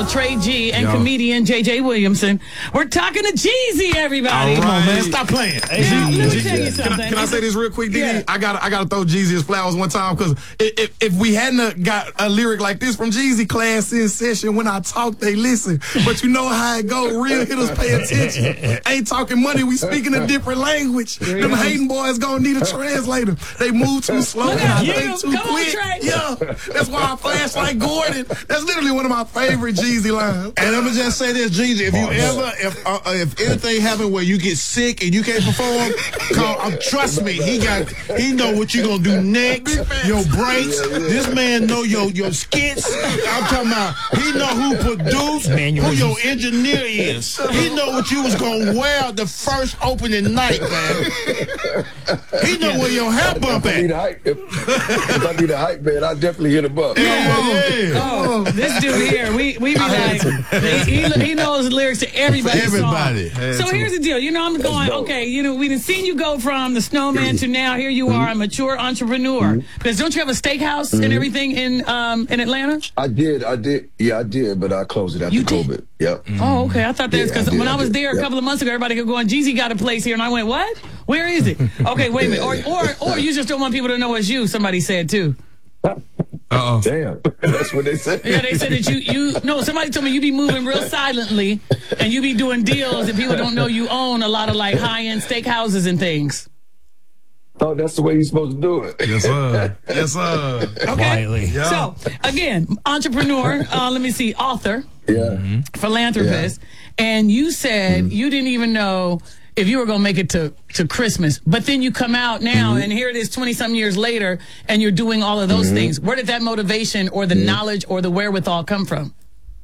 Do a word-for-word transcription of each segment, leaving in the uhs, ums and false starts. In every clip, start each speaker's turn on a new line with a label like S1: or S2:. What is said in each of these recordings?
S1: Trey G and
S2: Yo.
S1: comedian J J Williamson. We're talking to Jeezy, everybody.
S2: All
S3: Come on,
S2: right.
S3: man. Stop playing. Hey,
S1: Now,
S3: G-
S1: let me
S3: G-
S1: tell you
S2: Can
S1: something.
S2: I, can I say this real quick, D D?
S1: Yeah.
S2: I got I got to throw Jeezy his flowers one time because if, if we hadn't got a lyric like this from Jeezy, class in session, when I talk, they listen. But you know how it go. Real hitters pay attention. Ain't talking money. We speaking a different language. Them hating boys gonna need a translator. They move too slow.
S1: Look
S2: And
S1: at
S2: I
S1: you.
S2: think too
S1: Come on,
S2: quick.
S1: Trey.
S2: Yeah, that's why I flash like Gordon. That's literally one of my favorite Jeezy lines.
S3: And let me just say this, Jeezy. If you ever, if uh, if anything happen where you get sick and you can't perform, call. Um, trust me, he got. He know what you gonna do next. Your breaks. This man know your your skits. I'm talking about. He know who produced, who your engineer is. He know what you was gonna wear the first opening night, man. He know where your hair bump
S4: If I need
S3: at.
S4: a hype, if, if I need a hype man, I definitely hit him up.
S3: Yeah.
S1: Oh, this dude here, we we be like, he, he, he knows the lyrics to everybody's
S3: Everybody.
S1: song. So here's the deal. You know, I'm going,
S4: dope.
S1: okay, you know, we done seen you go from the snowman to now here you are, a mature entrepreneur. Because don't you have a steakhouse and everything in um in Atlanta?
S4: I did, I did, yeah, I did, but I closed it after
S1: You did?
S4: COVID. Yep.
S1: Oh, okay. I thought that was
S4: Yeah,
S1: because
S4: I did,
S1: when I
S4: I
S1: was
S4: did.
S1: there a
S4: Yep.
S1: couple of months ago, everybody kept going, Jeezy got a place here. And I went, what? Where is it? Okay, wait a minute. Or, or, or you just don't want people to know it's you, somebody said too.
S2: Uh-oh.
S4: Damn, that's what they said.
S1: Yeah, they said that you, you, no, somebody told me you be moving real silently and you be doing deals and people don't know you own a lot of like high-end steakhouses and things.
S4: Oh, that's the way you're supposed to do it.
S2: Yes, sir. Yes, sir.
S1: Okay?
S3: Quietly.
S2: Yeah.
S1: So, again, entrepreneur, uh, let me see, author,
S4: Yeah.
S1: philanthropist, and you said you didn't even know if you were going to make it to, to Christmas, but then you come out now and here it is twenty-some years later and you're doing all of those things. Where did that motivation or the knowledge or the wherewithal come from?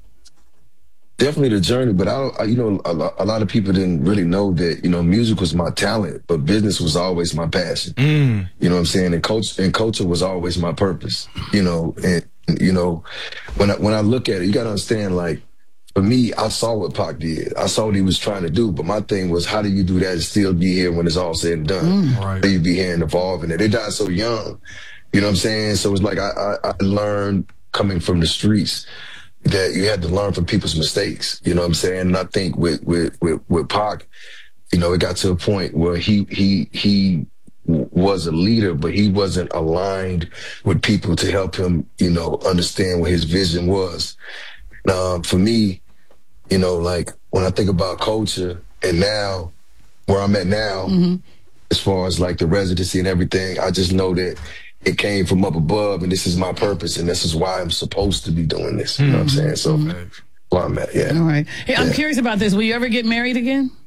S4: Definitely the journey, but I, don't, I you know, a, lo- a lot of people didn't really know that, you know, music was my talent, but business was always my passion.
S2: Mm.
S4: You know what I'm saying? And coach and culture was always my purpose. You know, and you know, when I when I look at it, you gotta understand, like, for me, I saw what Pac did. I saw what he was trying to do, but my thing was, how do you do that and still be here when it's all said and done?
S2: Right.
S4: How do you be here and evolving it? They died so young. You know what I'm saying? So it's like I, I, I learned coming from the streets that you had to learn from people's mistakes. You know what I'm saying? And I think with with with, with Pac, you know, it got to a point where he he he w- was a leader, but he wasn't aligned with people to help him, you know, understand what his vision was. Um, for me, you know, like when I think about culture and now where I'm at now, as far as like the residency and everything, I just know that it came from up above and this is my purpose and this is why I'm supposed to be doing this. You know what I'm saying? So where I'm at, yeah.
S1: All right. Hey, I'm
S4: Yeah.
S1: curious about this. Will you ever get married again?